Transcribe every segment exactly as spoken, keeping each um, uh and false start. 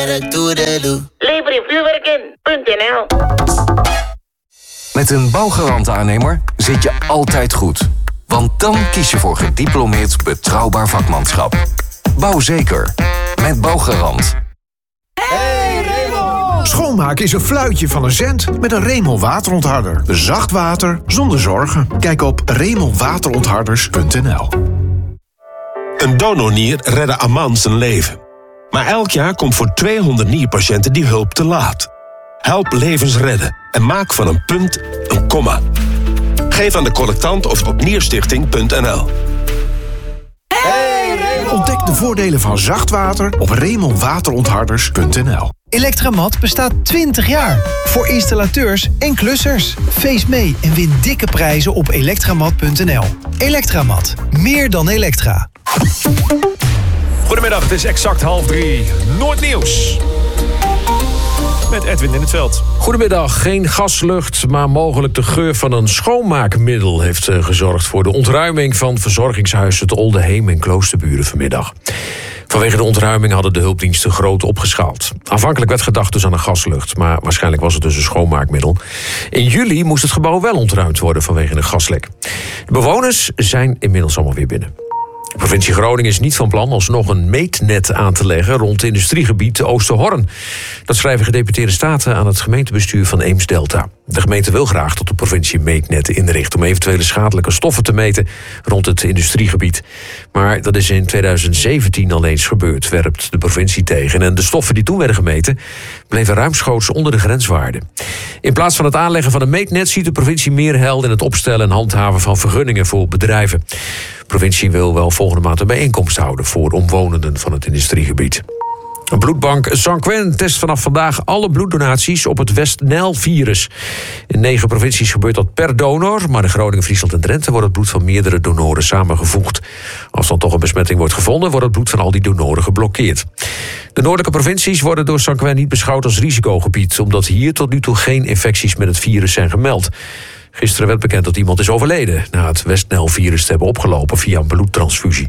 Lever je vuurwerk in punt n l. Met een bouwgarant-aannemer zit je altijd goed. Want dan kies je voor gediplomeerd betrouwbaar vakmanschap. Bouw zeker. Met Bouwgarant. Hey Remel! Schoonmaken is een fluitje van een cent met een Remel waterontharder. Zacht water zonder zorgen. Kijk op remel waterontharders punt n l. Een donornier redde Aman zijn leven. Maar elk jaar komt voor tweehonderd nierpatiënten die hulp te laat. Help levens redden en maak van een punt een komma. Geef aan de collectant of op nierstichting punt n l. Hey, Remel! Ontdek de voordelen van zacht water op remel waterontharders punt n l. Electramat bestaat twintig jaar. Voor installateurs en klussers. Feest mee en win dikke prijzen op elektramat punt n l. Electramat. Meer dan elektra. Goedemiddag, het is exact half drie. Noordnieuws. Met Edwin in het veld. Goedemiddag. Geen gaslucht, maar mogelijk de geur van een schoonmaakmiddel heeft uh, gezorgd voor de ontruiming van verzorgingshuizen te Oldenheem en Kloosterburen vanmiddag. Vanwege de ontruiming hadden de hulpdiensten groot opgeschaald. Aanvankelijk werd gedacht dus aan een gaslucht, maar waarschijnlijk was het dus een schoonmaakmiddel. In juli moest het gebouw wel ontruimd worden vanwege een gaslek. De bewoners zijn inmiddels allemaal weer binnen. De provincie Groningen is niet van plan alsnog een meetnet aan te leggen rond het industriegebied Oosterhorn. Dat schrijven gedeputeerde staten aan het gemeentebestuur van Eems-Delta. De gemeente wil graag dat de provincie meetnetten inricht om eventuele schadelijke stoffen te meten rond het industriegebied. Maar dat is in tweeduizend zeventien al eens gebeurd, werpt de provincie tegen. En de stoffen die toen werden gemeten bleven ruimschoots onder de grenswaarde. In plaats van het aanleggen van een meetnet ziet de provincie meer heil in het opstellen en handhaven van vergunningen voor bedrijven. De provincie wil wel volgende maand een bijeenkomst houden voor omwonenden van het industriegebied. Een bloedbank Sanquin test vanaf vandaag alle bloeddonaties op het West-Nijl-virus. In negen provincies gebeurt dat per donor, maar in Groningen, Friesland en Drenthe wordt het bloed van meerdere donoren samengevoegd. Als dan toch een besmetting wordt gevonden, wordt het bloed van al die donoren geblokkeerd. De noordelijke provincies worden door Sanquin niet beschouwd als risicogebied, omdat hier tot nu toe geen infecties met het virus zijn gemeld. Gisteren werd bekend dat iemand is overleden na het West-Nijl-virus te hebben opgelopen via een bloedtransfusie.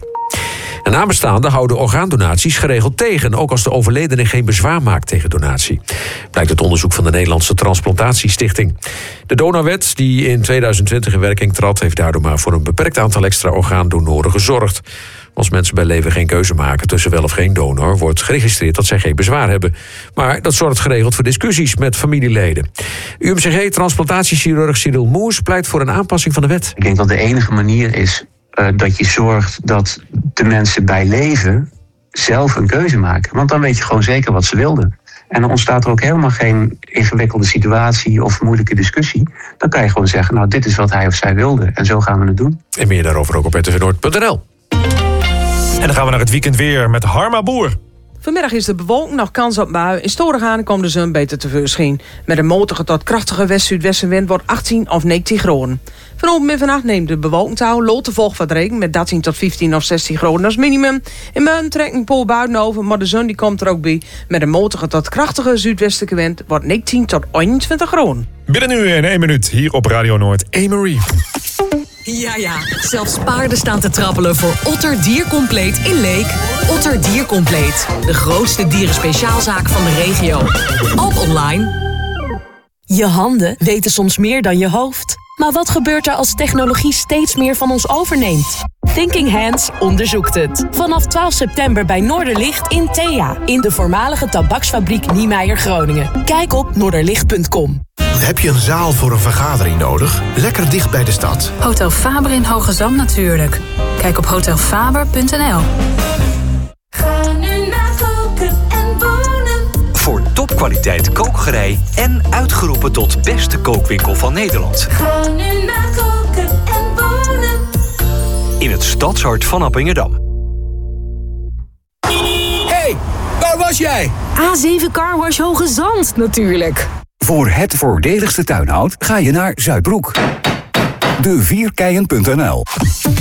En nabestaanden houden orgaandonaties geregeld tegen, ook als de overledene geen bezwaar maakt tegen donatie. Blijkt uit onderzoek van de Nederlandse Transplantatiestichting. De donorwet, die in tweeduizend twintig in werking trad, heeft daardoor maar voor een beperkt aantal extra orgaandonoren gezorgd. Als mensen bij leven geen keuze maken tussen wel of geen donor, wordt geregistreerd dat zij geen bezwaar hebben. Maar dat zorgt geregeld voor discussies met familieleden. U M C G-transplantatiechirurg Cyril Moers pleit voor een aanpassing van de wet. Ik denk dat de enige manier is uh, dat je zorgt dat de mensen bij leven zelf een keuze maken. Want dan weet je gewoon zeker wat ze wilden. En dan ontstaat er ook helemaal geen ingewikkelde situatie of moeilijke discussie. Dan kan je gewoon zeggen, nou, dit is wat hij of zij wilde. En zo gaan we het doen. En meer daarover ook op r t v noord punt n l. En dan gaan we naar het weekend weer met Harma Boer. Vanmiddag is de bewolking nog kans op bui. In Storegaan komt de zon beter tevoorschijn. Met een matige tot krachtige west-zuidwestenwind wordt achttien of negentien graden. Vanavond en vannacht neemt de bewolking toe. Lot de volg wat regen met dertien tot vijftien of zestien graden als minimum. In Meun trekt een pool buiten over, maar de zon die komt er ook bij. Met een matige tot krachtige zuidwestelijke wind wordt negentien tot eenentwintig graden. Binnen nu in één minuut hier op Radio Noord. Emery. Ja, ja. Zelfs paarden staan te trappelen voor Otter Diercompleet in Leek. Otter Diercompleet. De grootste dierenspeciaalzaak van de regio. Ook online. Je handen weten soms meer dan je hoofd. Maar wat gebeurt er als technologie steeds meer van ons overneemt? Thinking Hands onderzoekt het. Vanaf twaalf september bij Noorderlicht in Thea. In de voormalige tabaksfabriek Niemeyer Groningen. Kijk op noorderlicht punt com. Heb je een zaal voor een vergadering nodig? Lekker dicht bij de stad. Hotel Faber in Hoge Zand natuurlijk. Kijk op hotel faber punt n l. Ga nu naar Koken en Wonen. Voor topkwaliteit kookgerei en uitgeroepen tot beste kookwinkel van Nederland. Ga nu naar Koken en Wonen. In het stadshart van Appingedam. Hey, waar was jij? A zeven Carwash Hoge Zand natuurlijk. Voor het voordeligste tuinhout ga je naar Zuidbroek. de vierkeien punt n l